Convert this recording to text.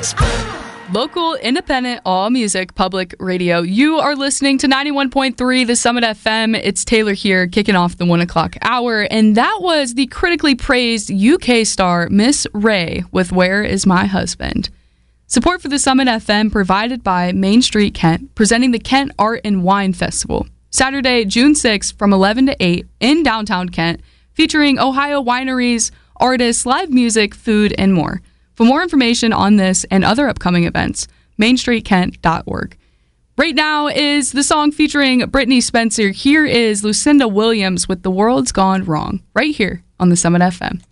Local, independent, all music, public radio. You are listening to 91.3 The Summit FM. It's Taylor here, kicking off the 1 o'clock hour. And that was the critically praised UK star, Miss Ray, with Where Is My Husband? Support for the Summit FM provided by Main Street Kent, presenting the Kent Art and Wine Festival. Saturday, June 6th from 11 to 8 in downtown Kent, featuring Ohio wineries, artists, live music, food, and more. For more information on this and other upcoming events, mainstreetkent.org. Right now is the song featuring Brittany Spencer. Here is Lucinda Williams with The World's Gone Wrong, right here on the Summit FM.